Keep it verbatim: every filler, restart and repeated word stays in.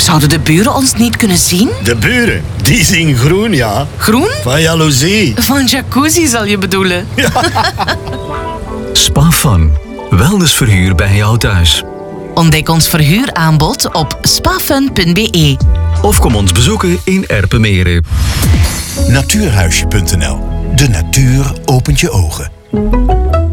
Zouden de buren ons niet kunnen zien? De buren, die zien groen, ja. Groen? Van jaloezie. Van jacuzzi zal je bedoelen. Spa Fun. Wellnessverhuur bij jou thuis. Ontdek ons verhuuraanbod op spafun punt be. Of kom ons bezoeken in Erpenmeren. Natuurhuisje punt n l. De natuur opent je ogen.